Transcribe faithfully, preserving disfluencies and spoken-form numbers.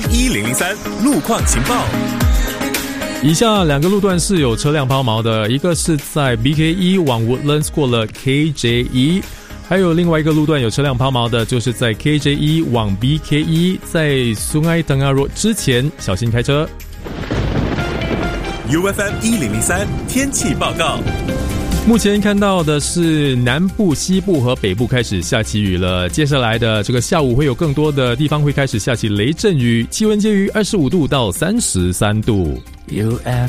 一零零三路况情报。 以下两个路段是有车辆抛锚的，一个是在 B K 一 往 Woodlands 过了 K J 一，还有另外一个路段有车辆抛锚的，就是在 K J 一 往 B K 一，在 Sungai Tengah Road 之前小心开车。 U F M 一零零三天气报告。 目前看到的是南部、西部和北部开始下起雨了，接下来的这个下午会有更多的地方会开始下起雷阵雨，气温介于二十五度到三十三度。 U F